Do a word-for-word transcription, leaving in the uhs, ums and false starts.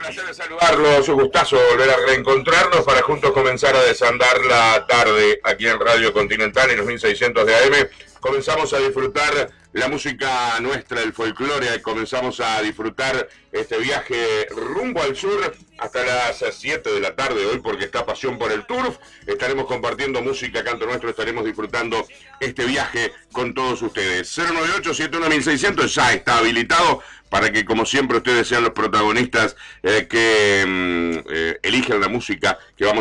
placer de saludarlos, un gustazo volver a reencontrarnos para juntos comenzar a desandar la tarde aquí en Radio Continental en los mil seiscientos de A M. Comenzamos a disfrutar la música nuestra, el folclore, comenzamos a disfrutar este viaje rumbo al sur hasta las siete de la tarde hoy porque está Pasión por el Turf. Estaremos compartiendo música, canto nuestro, estaremos disfrutando este viaje con todos ustedes. cero nueve ocho siete uno mil seiscientos ya está habilitado para que, como siempre, ustedes sean los protagonistas eh, que mm, eh, elijan la música que vamos